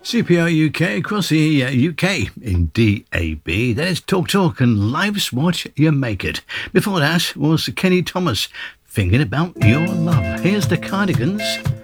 CPR UK across the UK in DAB. That is Talk and Life's What You Make It. Before that was Kenny Thomas, Thinking About Your Love. Here's the Cardigans.